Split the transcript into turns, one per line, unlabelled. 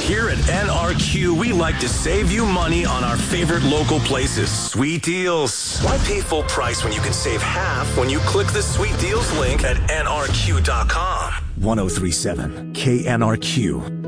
Here at NRQ, we like to save you money on our favorite local places. Sweet deals. Why pay full price when you can save half when you click the Sweet Deals link at nrq.com?
1037 KNRQ.